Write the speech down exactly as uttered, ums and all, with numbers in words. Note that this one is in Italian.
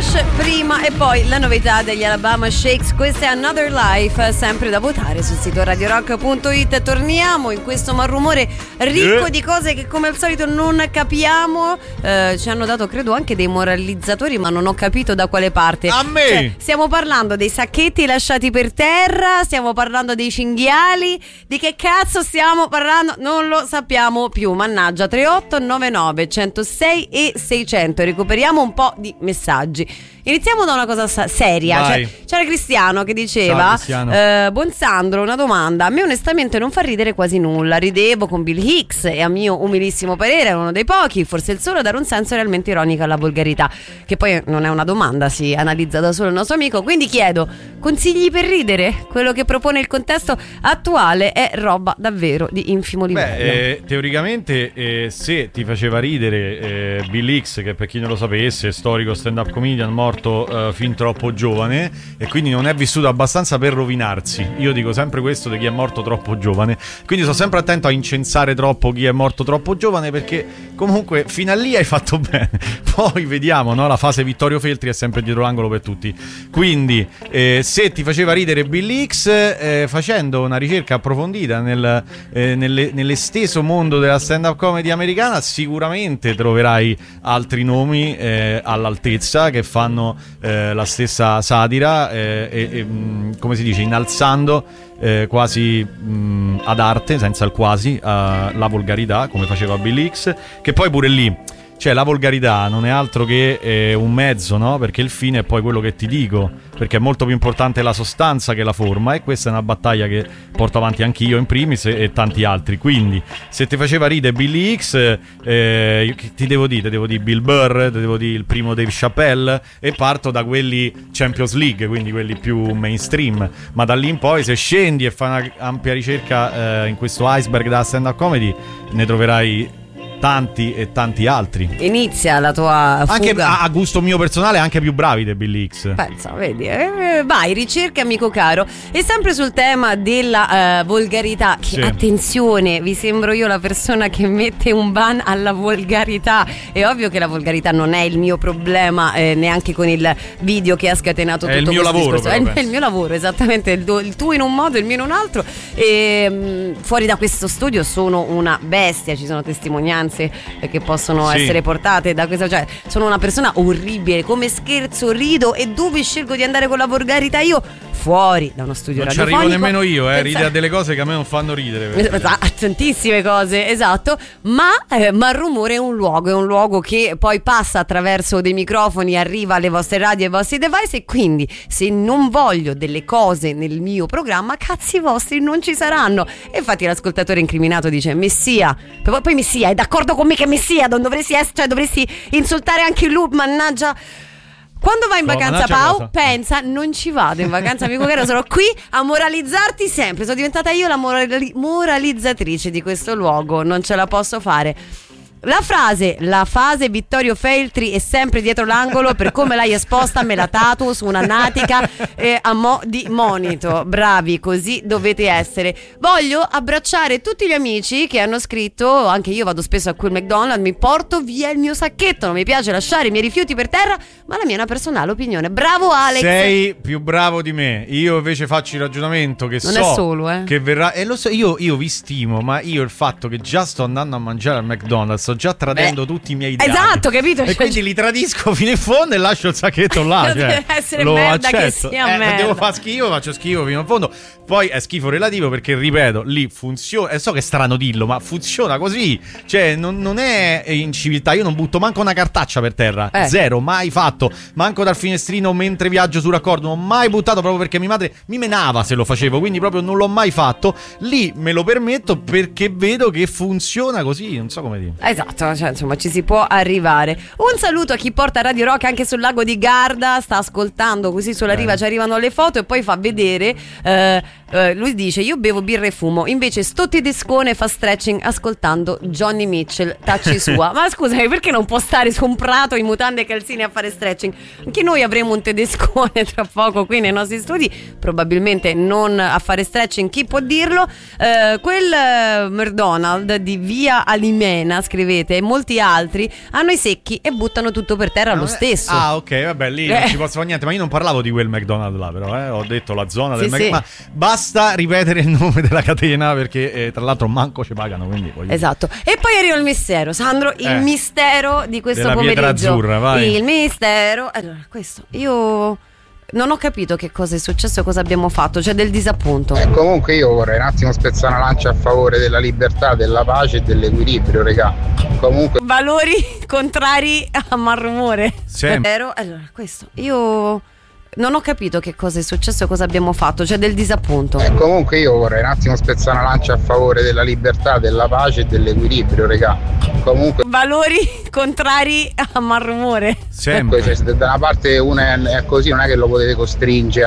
Rush prima e poi la novità degli Alabama Shakes. Questa è Another Life, sempre da votare sul sito radio rock punto it. Torniamo in questo malrumore ricco di cose che come al solito non capiamo. eh, Ci hanno dato credo anche dei moralizzatori, ma non ho capito da quale parte. A me! Cioè, stiamo parlando dei sacchetti lasciati per terra, stiamo parlando dei cinghiali. Di che cazzo stiamo parlando? Non lo sappiamo più. Mannaggia. Tre otto nove nove uno zero sei e seicento. Recuperiamo un po' di messaggi. Iniziamo da una cosa sa- seria. Cioè, c'era Cristiano che diceva: Ciao, Cristiano. eh, buon Sandro, una domanda. A me onestamente non fa ridere quasi nulla. Ridevo con Bill Hicks e a mio umilissimo parere è uno dei pochi, forse il solo, a dare un senso realmente ironico alla volgarità. Che poi non è una domanda, si analizza da solo il nostro amico. Quindi chiedo, consigli per ridere? Quello che propone il contesto attuale è roba davvero di infimo livello. Beh, eh, teoricamente eh, se ti faceva ridere eh, Bill Hicks, che per chi non lo sapesse, storico stand-up comedian morto eh, fin troppo giovane e quindi non è vissuto abbastanza per rovinarsi. Io dico sempre questo di chi è morto troppo giovane, quindi sto sempre attento a incensare troppo chi è morto troppo giovane, perché comunque fino a lì hai fatto bene. Poi vediamo, no? La fase Vittorio Feltri è sempre dietro l'angolo per tutti. Quindi eh, se ti faceva ridere Bill Hicks, eh, facendo una ricerca approfondita nel, eh, nelle, nell'esteso mondo della stand-up comedy americana, sicuramente troverai altri nomi eh, all'altezza, che fanno eh, la stessa satira eh, e, e mh, come si dice, innalzando eh, quasi mh, ad arte, senza il quasi, uh, la volgarità, come faceva Bill Hicks, che poi pure lì, cioè, la volgarità non è altro che eh, un mezzo, no? Perché il fine è poi quello che ti dico, perché è molto più importante la sostanza che la forma, e questa è una battaglia che porto avanti anch'io in primis e, e tanti altri. Quindi se ti faceva ridere Billy Hicks, eh, ti devo dire, ti devo dire Bill Burr, ti devo dire il primo Dave Chappelle, e parto da quelli Champions League, quindi quelli più mainstream. Ma da lì in poi, se scendi e fai una ampia ricerca eh, in questo iceberg della stand-up comedy, ne troverai tanti e tanti altri. Inizia la tua fuga. Anche a, a gusto mio personale, anche più bravi di Bill Hicks. Pensa, vedi, eh, vai, ricerca amico caro. E sempre sul tema della uh, volgarità, che, sì. Attenzione, vi sembro io la persona che mette un ban alla volgarità. È ovvio che la volgarità non è il mio problema, eh, neanche con il video che ha scatenato è tutto il mio questo lavoro, discorso. però, è il mio lavoro, esattamente, il, il tuo in un modo, il mio in un altro. E mh, fuori da questo studio sono una bestia, ci sono testimonianze che possono sì. essere portate da questa, cioè sono una persona orribile, come scherzo rido. E dove scelgo di andare con la volgarità io? Fuori da uno studio non radiofonico. Non ci arrivo nemmeno io, eh, Pensa... ride a delle cose che a me non fanno ridere. Tantissime cose, esatto. Ma eh, ma il rumore è un luogo, è un luogo che poi passa attraverso dei microfoni, arriva alle vostre radio e ai vostri device. E quindi se non voglio delle cose nel mio programma, cazzi vostri, non ci saranno. E infatti l'ascoltatore incriminato dice: Messia, poi, poi Messia è d'accordo con me che Messia non dovresti essere, cioè dovresti insultare anche lui, mannaggia. Quando vai in no, vacanza, Pau, cosa. pensa, non ci vado in vacanza, amico caro, sono qui a moralizzarti sempre. Sono diventata io la morali- moralizzatrice di questo luogo, non ce la posso fare. La frase, la fase Vittorio Feltri è sempre dietro l'angolo, per come l'hai esposta me la tatuo su una natica eh, a mo' di monito. Bravi, così dovete essere. Voglio abbracciare tutti gli amici che hanno scritto: anche io vado spesso a quel McDonald's, mi porto via il mio sacchetto, non mi piace lasciare i miei rifiuti per terra, ma la mia è una personale opinione. Bravo Alex. Sei più bravo di me. Io invece faccio il ragionamento che non so è solo, eh. che verrà, e lo so, io, io vi stimo, ma io il fatto che già sto andando a mangiare al McDonald's, sto già tradendo Beh, tutti i miei ideali. Esatto, capito? E cioè, quindi li tradisco fino in fondo e lascio il sacchetto là. Cioè, deve essere lo merda accetto. che sia eh, merda. Devo fare schifo, faccio schifo fino in fondo. Poi è schifo relativo perché, ripeto, lì funziona. E so che è strano dirlo, ma funziona così. Cioè, non, non è in civiltà. Io non butto manco una cartaccia per terra. Eh. Zero, mai fatto. Manco dal finestrino mentre viaggio su raccordo. Non ho mai buttato, proprio perché mia madre mi menava se lo facevo. Quindi proprio non l'ho mai fatto. Lì me lo permetto perché vedo che funziona così. Non so come dire. Esatto, cioè, insomma, ci si può arrivare. Un saluto a chi porta Radio Rock anche sul lago di Garda, sta ascoltando, così sulla riva eh. ci arrivano le foto e poi fa vedere. eh, eh, lui dice: io bevo birra e fumo, invece sto tedescone fa stretching ascoltando Johnny Mitchell, tacci sua. Ma scusami, perché non può stare su un prato in mutande e calzini a fare stretching? Anche noi avremo un tedescone tra poco qui nei nostri studi, probabilmente non a fare stretching, chi può dirlo? eh, quel eh, McDonald's di via Alimena, scrive bevete e molti altri hanno i secchi e buttano tutto per terra lo stesso. Ah, ok, vabbè, lì Eh. non ci posso fare niente, ma io non parlavo di quel McDonald's là, però, eh. Ho detto la zona del Sì, McDonald's. sì. Ma basta ripetere il nome della catena perché eh, tra l'altro manco ci pagano, quindi voglio Esatto. E poi arriva il mistero, Sandro, il Eh. mistero di questo Della pomeriggio. pietra azzurra, vai. Il mistero. Allora, questo io non ho capito che cosa è successo, cosa abbiamo fatto, cioè del disappunto. E comunque io vorrei un attimo spezzare una lancia a favore della libertà, della pace e dell'equilibrio, regà. Comunque Valori contrari a malrumore. Sempre. Vero? Allora, questo io non ho capito che cosa è successo, cosa abbiamo fatto, cioè del disappunto. E comunque io vorrei un attimo spezzare una lancia a favore della libertà, della pace e dell'equilibrio, regà. Comunque Valori contrari a malrumore. sempre. se da una parte uno è è così, non è che lo potete costringere